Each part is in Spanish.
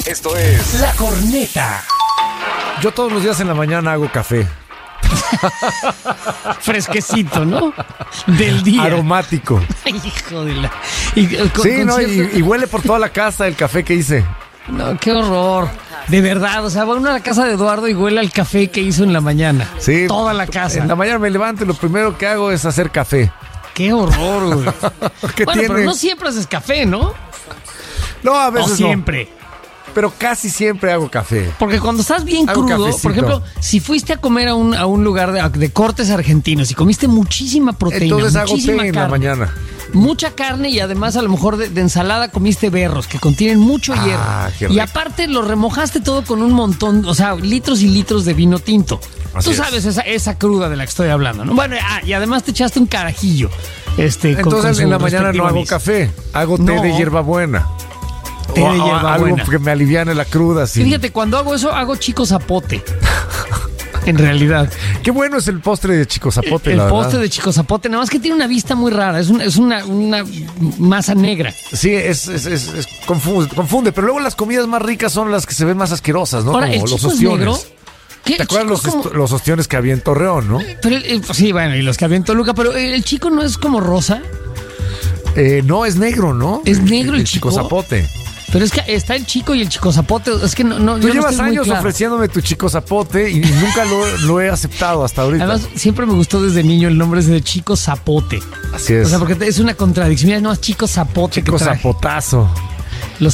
Esto es La Corneta. Yo todos los días en la mañana hago café. Fresquecito, ¿no? Del día. Aromático. Ay, hijo de la... Y huele por toda la casa el café que hice. No, qué horror. De verdad, o sea, va uno a la casa de Eduardo y huele al café que hizo en la mañana. Sí. Toda la casa. En la mañana me levanto y lo primero que hago es hacer café. Qué horror, güey. ¿Qué Bueno, tiene? pero no siempre haces café, ¿no? No, a veces O siempre. no. Pero casi siempre hago café. Porque cuando estás bien Hago crudo, cafecito. por ejemplo, si fuiste a comer a un lugar de cortes argentinos y comiste muchísima proteína, Entonces hago muchísima té en la carne, mañana. mucha carne y además a lo mejor de ensalada comiste berros que contienen mucho Ah, qué hierro. Y rico. aparte lo remojaste todo con un montón, o sea, litros y litros de vino tinto. Así Tú es. sabes esa cruda de la que estoy hablando, ¿no? Bueno, y además te echaste un carajillo. Entonces en la mañana no hago anís. café, hago té No. de hierbabuena. Té de O hierbabuena. algo que me aliviane la cruda. Y Sí. fíjate, cuando hago eso, hago chico zapote. En realidad. Qué bueno es el postre de Chico Zapote, El la postre verdad. de chico zapote, nada más que tiene una vista muy rara. Es una masa negra. Sí, confunde, pero luego las comidas más ricas son las que se ven más asquerosas, ¿no? Ahora, Como el los chico es ostiones. negro. ¿Qué? ¿Te acuerdas El chico es como- los ostiones que había en Torreón, no? Pero sí, bueno, y los que había en Toluca, pero el chico no es como rosa. No, es negro, ¿no? ¿Es negro el chico? Zapote. Pero es que está el chico y el chico zapote. Es que no. Tú yo no llevas estoy muy años claro. ofreciéndome tu Chico Zapote y nunca lo he aceptado hasta ahorita. Además, siempre me gustó desde niño el nombre ese de chico zapote. Así O es. sea, porque es una contradicción. Mira, no, es chico zapote Chico que traje. Zapotazo. Los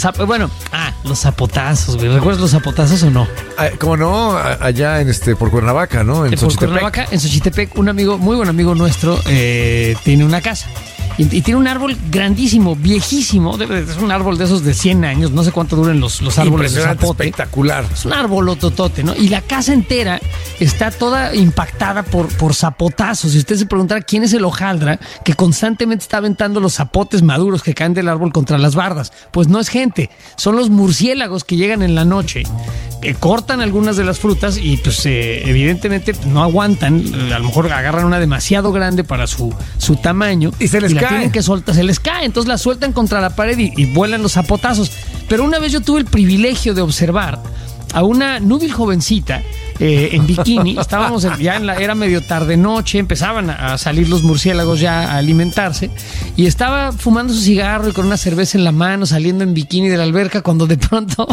zapotazos, güey. ¿Recuerdas los zapotazos o no? Como no, allá en por Cuernavaca, ¿no? En Por Xochitepec. Cuernavaca, en Xochitepec, un amigo, muy buen amigo nuestro, tiene una casa. Y tiene un árbol grandísimo, viejísimo. Es un árbol de esos de 100 años. No sé cuánto duran los árboles de Impresionante, zapote. espectacular. Es un árbol totote, ¿no? Y la casa entera está toda impactada por zapotazos. Y usted se preguntará quién es el hojaldra que constantemente está aventando los zapotes maduros que caen del árbol contra las bardas. Pues no es gente, son los murciélagos que llegan en la noche, cortan algunas de las frutas y pues evidentemente no aguantan. A lo mejor agarran una demasiado grande para su tamaño. Y se les la cae. tienen que soltar, se les cae, entonces la sueltan contra la pared y vuelan los zapotazos. Pero una vez yo tuve el privilegio de observar a una núbil jovencita en bikini. Estábamos era medio tarde noche, empezaban a salir los murciélagos ya a alimentarse y estaba fumando su cigarro y con una cerveza en la mano, saliendo en bikini de la alberca, cuando de pronto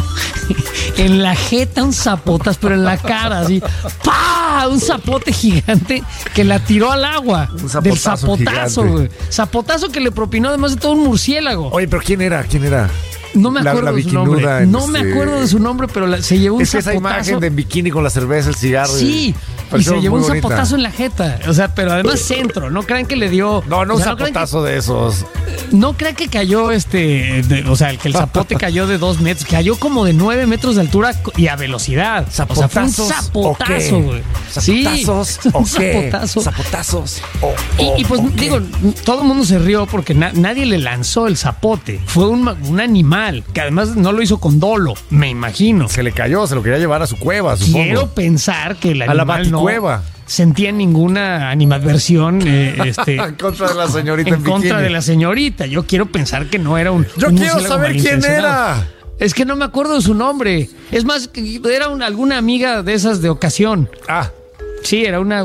en la jeta un zapotas, pero en la cara así, ¡pah! Un zapote gigante que la tiró al agua. Un zapotazo Del zapotazo, gigante. güey. Zapotazo que le propinó además de todo un murciélago. Oye, pero ¿quién era? No me acuerdo la de su nombre. bikinuda en No me acuerdo de su nombre, pero se llevó un Es que esa zapotazo. imagen de en bikini con la cerveza, el cigarro. Sí, y pareció se llevó muy un bonita. zapotazo en la jeta. O sea, pero además centro. No crean que le dio. No, o un sea, crean zapotazo de esos. no crean que cayó o sea, que el zapote cayó de 2 metros. Cayó como de 9 metros de altura y a velocidad. O sea, fue un ¿Zapotazos zapotazo, o qué? güey. ¿Zapotazos Sí, o un qué? zapotazo. ¿Zapotazos Y pues digo, todo el mundo se rió porque nadie le lanzó el zapote. Fue un animal que además no lo hizo con dolo, me imagino. Se le cayó, se lo quería llevar a su cueva, supongo. Quiero pensar que el A la animal no baticueva. sentía ninguna animadversión En contra de la señorita en contra de la señorita. Yo quiero pensar que no era un Yo un quiero murciélago saber quién malintencionado. era. Es que no me acuerdo de su nombre. Es más, que era alguna amiga de esas de ocasión. Ah, Sí, era una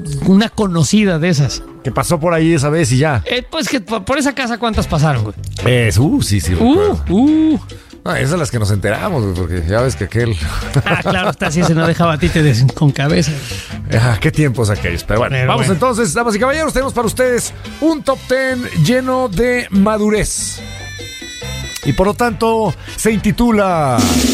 conocida de esas. que pasó por ahí esa vez y ya. Pues que por esa casa, ¿cuántas pasaron, güey? Sí, recuerdo. Esas son las que nos enteramos, güey, porque ya ves que aquel... Ah, claro, está así, se no dejaba a ti con cabeza. qué tiempos aquellos. Pero bueno, Pero vamos bueno. entonces, damas y caballeros, tenemos para ustedes un top 10 lleno de madurez. Y por lo tanto, se intitula...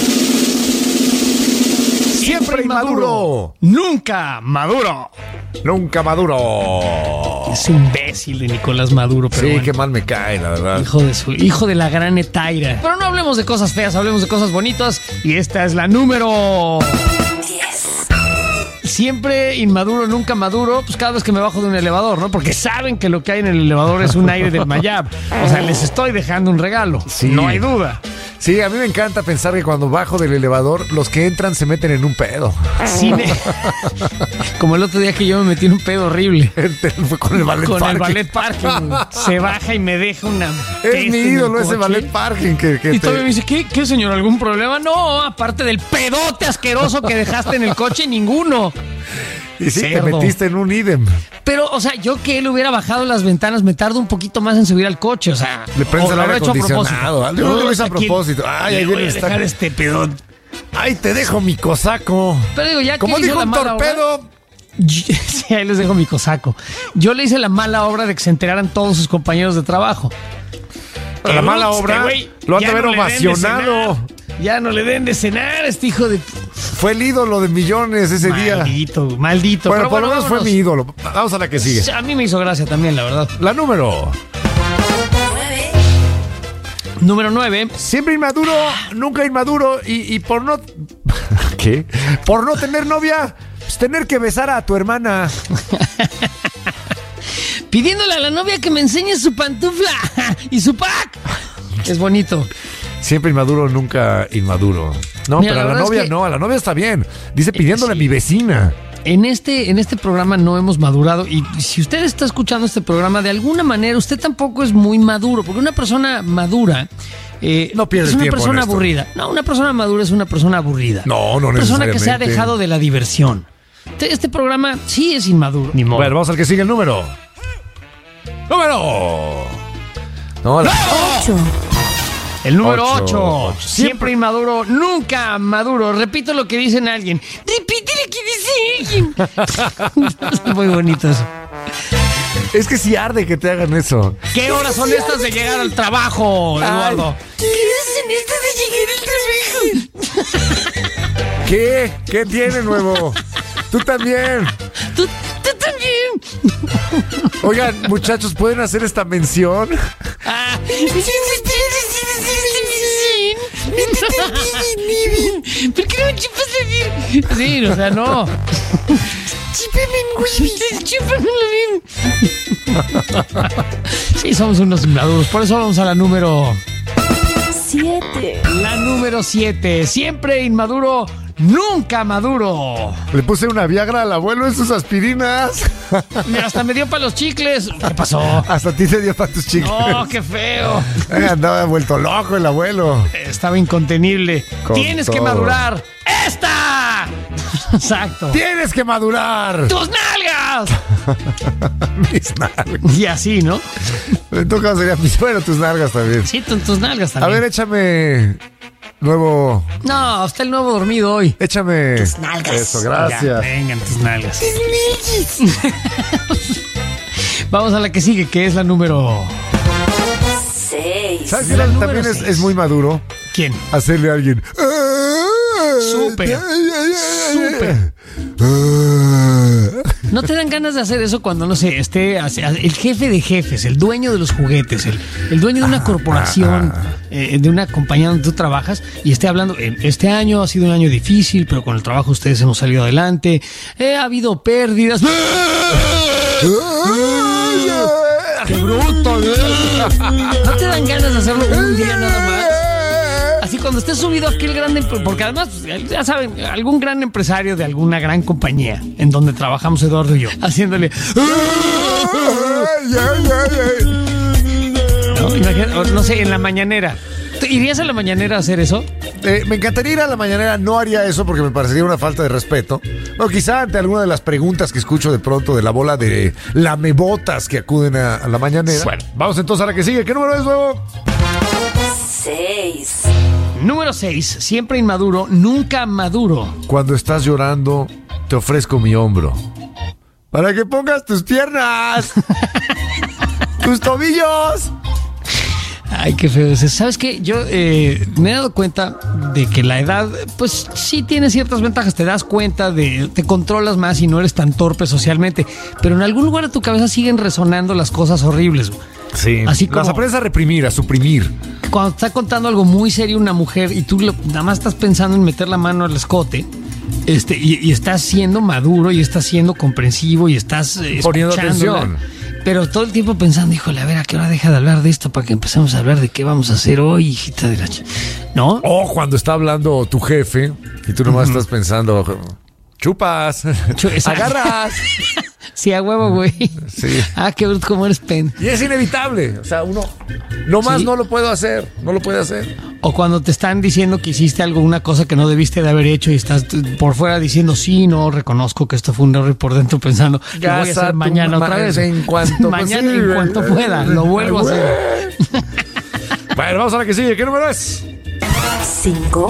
Siempre inmaduro, Nunca maduro. nunca maduro. Es imbécil de Nicolás Maduro, pero Sí, bueno. qué mal me cae, la verdad. Hijo de la gran Etaira. Pero no hablemos de cosas feas, hablemos de cosas bonitas. Y esta es la número 10. Siempre inmaduro, nunca maduro, pues cada vez que me bajo de un elevador, ¿no? Porque saben que lo que hay en el elevador es un aire del Mayab. O sea, les estoy dejando un regalo. Sí. No hay duda. Sí, a mí me encanta pensar que cuando bajo del elevador, los que entran se meten en un pedo. Sí, como el otro día que yo me metí en un pedo horrible. Fue con el ballet Con parking. el ballet parking. Se baja y me deja una... Es mi ídolo ese ballet parking. Y todavía me dice, ¿qué señor? ¿Algún problema? No, aparte del pedote asqueroso que dejaste en el coche, ninguno. Y sí, Cerdo. te metiste en un idem. Pero, o sea, yo que él hubiera bajado las ventanas, me tardo un poquito más en subir al coche, o sea... Le prendes el lo aire habrá hecho a acondicionado. propósito. Yo creo que lo hice a Aquí propósito. Ay, ahí le voy viene a dejar este pedón. Ay, te dejo mi cosaco. Pero digo, ya Como que hizo dijo la un mala torpedo. obra, sí, ahí les dejo mi cosaco. Yo le hice la mala obra de que se enteraran todos sus compañeros de trabajo. La mala obra güey, lo han de ya haber no le den de ovacionado. cenar. Ya no le den de cenar, este hijo de... Fue el ídolo de millones ese día. Maldito. Bueno, Pero por lo menos fue vámonos. mi ídolo. Vamos a la que sigue. A mí me hizo gracia también, la verdad. La número. Número 9. Siempre inmaduro, nunca inmaduro y por no... ¿Qué? Por no tener novia, pues tener que besar a tu hermana. Pidiéndole a la novia que me enseñe su pantufla y su pack. Es bonito. Siempre inmaduro, nunca inmaduro. No, Mira, pero a la la verdad novia es que- no, a la novia está bien. Dice pidiéndole sí. a mi vecina. En este programa no hemos madurado y si usted está escuchando este programa, de alguna manera usted tampoco es muy maduro, porque una persona madura No pierde es una tiempo en persona esto. aburrida. No, una persona madura es una persona aburrida. No, no Una persona que se ha necesariamente. dejado de la diversión. Este programa sí es inmaduro. Ni modo. Bueno, vamos al que sigue el número. ¡Número! No, la... 8, El número Ocho. 8. Siempre inmaduro, nunca maduro. Repito lo que dicen alguien. Repite lo que dice alguien. Es muy bonito eso. Es que sí arde que te hagan eso. ¿Qué horas son estas de llegar al trabajo, Eduardo? ¿Qué horas son estas de llegar al trabajo? ¿Qué? ¿Qué tiene nuevo? Tú también. Tú también. Oigan, muchachos, ¿pueden hacer esta mención? Ah. ¿Por qué no me chupas la bien? Sí, o sea, no. Sí, somos unos inmaduros. Por eso vamos a la número... 7, La número 7. Siempre inmaduro, nunca maduro. Le puse una Viagra al abuelo en sus aspirinas. Mira, hasta me dio para los chicles. ¿Qué pasó? Hasta a ti te dio para tus chicles. Oh, qué feo. Andaba vuelto loco el abuelo. Estaba incontenible. Con Tienes que todo. madurar. ¡Esta! Exacto. ¡Tienes que madurar! ¡Tus nalgas! Mis nalgas. Y así, ¿no? En tu caso sería bueno, tus nalgas también. Sí, tus nalgas A también. ver, échame nuevo. No, está el nuevo dormido hoy. Échame. Tus nalgas. Eso, Ya, gracias. vengan tus nalgas. Vamos a la que sigue, que es la número... 6, ¿Sabes que La número también es 6. muy maduro? ¿Quién? Hacerle a alguien. Súper. Súper. ¿No te dan ganas de hacer eso cuando, no sé, esté el jefe de jefes, el dueño de los juguetes, el dueño de una corporación, de una compañía donde tú trabajas y esté hablando, este año ha sido un año difícil, pero con el trabajo ustedes hemos salido adelante, ha habido pérdidas. ¡Qué bruto! ¿No te dan ganas de hacerlo un día nada más? Así cuando estés subido aquel gran... Porque además, ya saben, algún gran empresario de alguna gran compañía en donde trabajamos Eduardo y yo, haciéndole... ¿no? Imagínate, no sé, en la mañanera. ¿Tú irías a la mañanera a hacer eso? Me encantaría ir a la mañanera, no haría eso porque me parecería una falta de respeto. No, quizá ante alguna de las preguntas que escucho de pronto de la bola de lamebotas que acuden a la mañanera. Bueno, vamos entonces a la que sigue. ¿Qué número es, nuevo? 6, Número 6. Siempre inmaduro, nunca maduro. Cuando estás llorando, te ofrezco mi hombro. Para que pongas tus piernas. Tus tobillos. Ay, qué feo. ¿Sabes qué? Yo me he dado cuenta de que la edad, pues sí tiene ciertas ventajas. Te das cuenta te controlas más y no eres tan torpe socialmente. Pero en algún lugar de tu cabeza siguen resonando las cosas horribles. Sí. Así como- Las aprendes a reprimir, a suprimir. Cuando está contando algo muy serio una mujer y tú nada más estás pensando en meter la mano al escote, y estás siendo maduro y estás siendo comprensivo y estás Poniendo escuchándola. atención. Pero todo el tiempo pensando, híjole, a ver, ¿a qué hora deja de hablar de esto para que empecemos a hablar de qué vamos a hacer hoy, hijita de la ¿no? O cuando está hablando tu jefe y tú nomás estás pensando, chupas, agarras. Sí, a huevo, güey. Sí. Ah, qué bruto, cómo eres pen. Y es inevitable. O sea, uno nomás no lo puede hacer. No lo puede hacer. O cuando te están diciendo que hiciste algo, una cosa que no debiste de haber hecho y estás por fuera diciendo, sí, no, reconozco que esto fue un error, y por dentro pensando, lo voy a hacer mañana otra vez. En cuanto mañana en cuanto pueda, lo vuelvo a hacer. Bueno, vamos a la que sigue. ¿Qué número es? 5.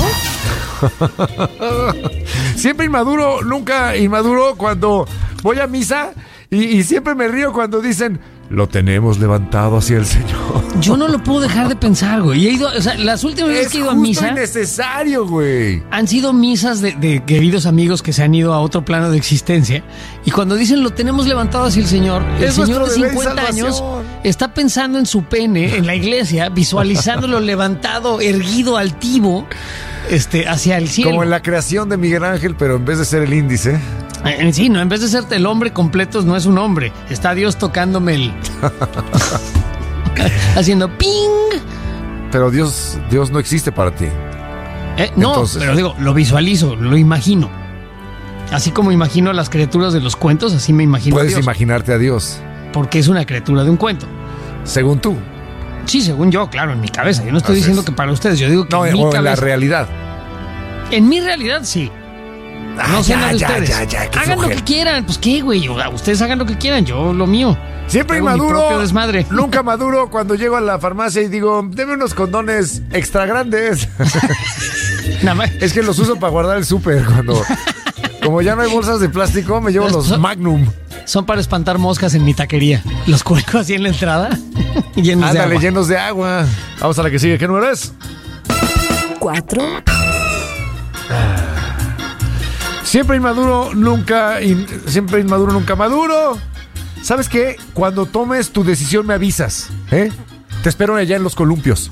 Siempre nunca inmaduro cuando voy a misa y siempre me río cuando dicen, lo tenemos levantado hacia el Señor. Yo no lo puedo dejar de pensar, güey. He ido, o sea, las últimas veces que he ido a misa... Es innecesario, güey. Han sido misas de queridos amigos que se han ido a otro plano de existencia. Y cuando dicen lo tenemos levantado hacia el Señor, el señor de 50 años está pensando en su pene en la iglesia, visualizándolo levantado, erguido, altivo, hacia el cielo. Como en la creación de Miguel Ángel, pero en vez de ser el índice... Sí, no, en vez de serte el hombre completo, no es un hombre. Está Dios tocándome el... haciendo ping. Pero Dios no existe para ti. No, entonces, pero digo, lo visualizo, lo imagino. Así como imagino a las criaturas de los cuentos, así me imagino a Dios. Puedes imaginarte a Dios. Porque es una criatura de un cuento. Según tú. Sí, según yo, claro, en mi cabeza. Yo no estoy diciendo que para ustedes, yo digo que en mi cabeza. En la realidad. En mi realidad, sí. No sé nada de ustedes. Hagan lo que quieran. Pues qué, güey. Ustedes hagan lo que quieran. Yo lo mío. Siempre inmaduro. Nunca maduro cuando llego a la farmacia y digo, deme unos condones extra grandes. Nada más. Es que los uso para guardar el súper. Como ya no hay bolsas de plástico, me llevo los Magnum. Son para espantar moscas en mi taquería. Los cuelgo así en la entrada. Llenos de agua. Vamos a la que sigue. ¿Qué número es? 4. Siempre inmaduro, nunca maduro. ¿Sabes qué? Cuando tomes tu decisión me avisas, ¿eh? Te espero allá en los columpios.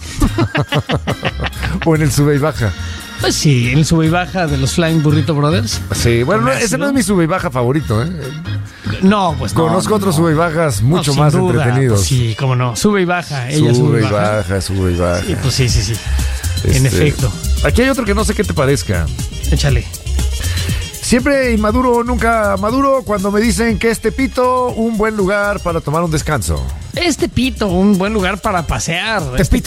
O en el sube y baja. Pues sí, en el sube y baja de los Flying Burrito Brothers. Sí, bueno, ese no es mi sube y baja favorito, ¿eh? No, pues no. Conozco otros sube y bajas mucho más entretenidos. Pues sí, cómo no. Sube y baja, ella sube y baja. Sube y baja. Sí, pues sí. En efecto. Aquí hay otro que no sé qué te parezca. Échale. Siempre inmaduro, nunca maduro cuando me dicen que es Tepito un buen lugar para tomar un descanso. Es Tepito un buen lugar para pasear. Tepito.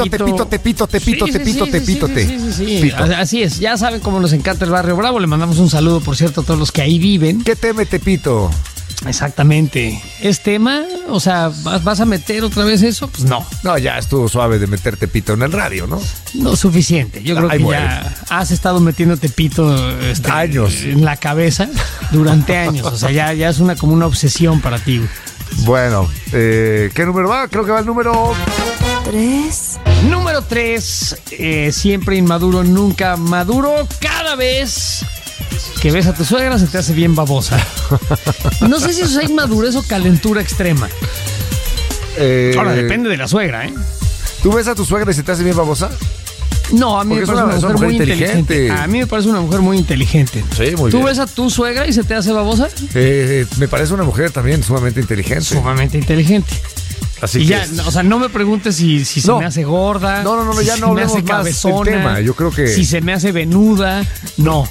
Sí. Así es, ya saben cómo nos encanta el Barrio Bravo. Le mandamos un saludo, por cierto, a todos los que ahí viven. ¿Qué teme Tepito? Exactamente. ¿Es tema? O sea, ¿vas a meter otra vez eso? Pues no. No, ya estuvo suave de meter Tepito en el radio, ¿no? No, suficiente. Yo creo que ya has estado metiendo Tepito años en la cabeza durante años. O sea, ya es como una obsesión para ti. Bueno, ¿qué número va? Creo que va el número 3. Número 3. Siempre inmaduro, nunca maduro. Cada vez que ves a tu suegra se te hace bien babosa. No sé si eso es inmadurez o calentura extrema. Ahora, depende de la suegra, ¿eh? ¿Tú ves a tu suegra y se te hace bien babosa? No, a mí me parece una mujer muy inteligente. A mí me parece una mujer muy inteligente. Sí, muy bien. ¿Tú ves a tu suegra y se te hace babosa? Me parece una mujer también sumamente inteligente. Sumamente inteligente. Así y que ya, o sea, no me preguntes si se me hace gorda. No, si ya no hablemos más del tema. Yo creo que... Si se me hace venuda, no.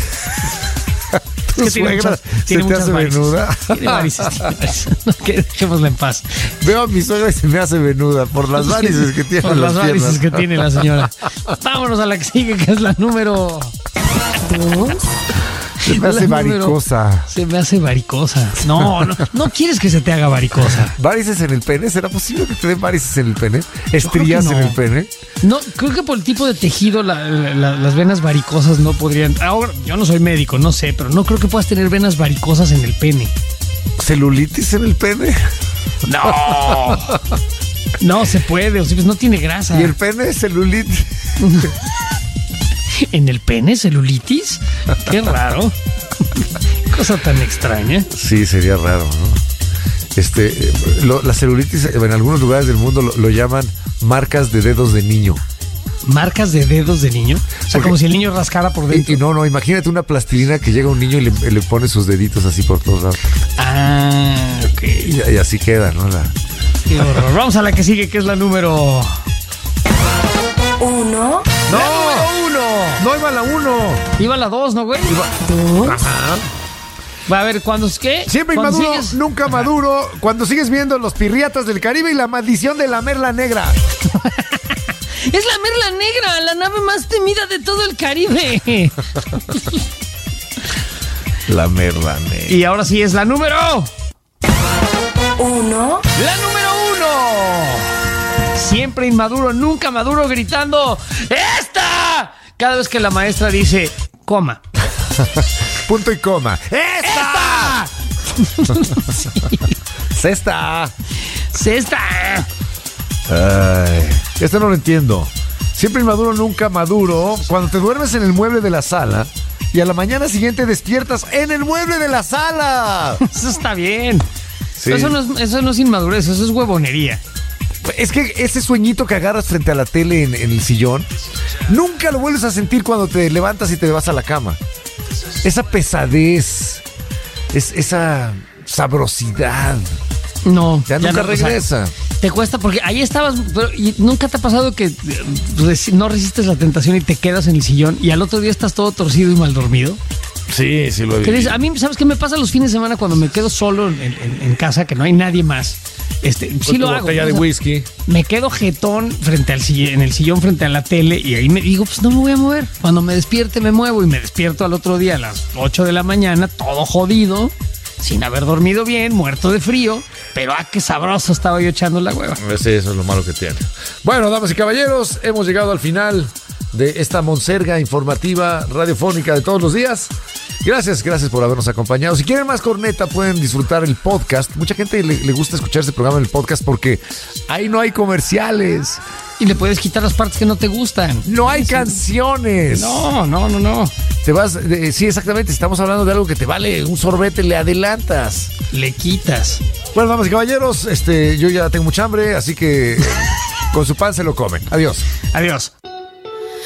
¿Tu suegra se te hace venuda? Tiene varices. Que dejémosla en paz. Veo a mi suegra y se me hace venuda por las varices que tiene. Por las varices que tiene la señora. Vámonos a la que sigue, que es la número 2. Se me hace varicosa. Se me hace varicosa. No quieres que se te haga varicosa. ¿Varices en el pene? ¿Será posible que te den varices en el pene? ¿Estrías en el pene? No, creo que por el tipo de tejido las venas varicosas no podrían... Ahora, yo no soy médico, no sé, pero no creo que puedas tener venas varicosas en el pene. ¿Celulitis en el pene? No. No se puede, o sea, pues no tiene grasa. ¿Y el pene es celulitis? ¿En el pene celulitis? Qué raro. Cosa tan extraña. Sí, sería raro, ¿no? La celulitis en algunos lugares del mundo lo llaman marcas de dedos de niño. ¿Marcas de dedos de niño? O sea, como si el niño rascara por dentro. No, imagínate una plastilina que llega un niño y le pone sus deditos así por todos lados. Ah, ok. Ok. Y así queda, ¿no? Qué horror. Vamos a la que sigue, que es la número... 1, ¡No! ¡La número 1! No iba la 1. Iba la 2, ¿no, güey? 2, Ajá. Va a ver, ¿cuándo es qué? Siempre ¿Cuándo inmaduro, sigues? nunca maduro. Cuando sigues viendo Los Pirriatas del Caribe y La Maldición de la Merla Negra. Es la Merla Negra, la nave más temida de todo el Caribe. La Merla Negra. Y ahora sí es la número... 1, ¡La número 1! Siempre inmaduro, nunca maduro, gritando ¡Esta! Cada vez que la maestra dice coma. Punto y coma. ¡Esta! ¡Cesta! ¡Cesta! Ay, este no lo entiendo. Siempre inmaduro, nunca maduro. Cuando te duermes en el mueble de la sala y a la mañana siguiente despiertas en el mueble de la sala. Eso está bien. Sí. Eso no es inmadurez, eso es huevonería. Es que ese sueñito que agarras frente a la tele en el sillón, nunca lo vuelves a sentir cuando te levantas y te vas a la cama. Esa pesadez, esa sabrosidad, No, ya nunca no, o sea, regresa. te cuesta porque ahí estabas, pero ¿y nunca te ha pasado que no resistes la tentación y te quedas en el sillón y al otro día estás todo torcido y mal dormido? Sí, sí lo he Que dices, a mí, ¿sabes qué me pasa los fines de semana cuando me quedo solo en casa, que no hay nadie más? Sí lo hago. Botella de O sea, whisky. me quedo jetón frente al sillón, en el sillón frente a la tele y ahí me digo, pues no me voy a mover. Cuando me despierte me muevo y me despierto al otro día a las 8 de la mañana, todo jodido, sin haber dormido bien, muerto de frío, pero qué sabroso estaba yo echando la hueva. Sí, eso es lo malo que tiene. Bueno, damas y caballeros, hemos llegado al final de esta monserga informativa radiofónica de todos los días. Gracias por habernos acompañado. Si quieren más corneta, pueden disfrutar el podcast. Mucha gente le gusta escuchar este programa en el podcast porque ahí no hay comerciales. Y le puedes quitar las partes que no te gustan. No hay canciones. No. Te vas, sí, exactamente. Estamos hablando de algo que te vale un sorbete, le adelantas. Le quitas. Bueno, damas y caballeros, yo ya tengo mucha hambre, así que con su pan se lo comen. Adiós. Adiós.